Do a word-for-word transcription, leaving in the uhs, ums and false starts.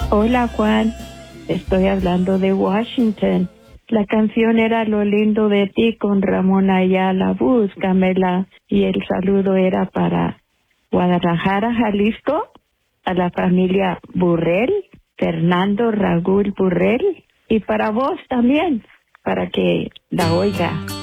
Hola Juan, estoy hablando de Washington. La canción era Lo lindo de ti con Ramón Ayala, búscamela. Y el saludo era para Guadalajara, Jalisco, a la familia Burrell, Fernando Raúl Burrell, y para vos también, para que la oiga.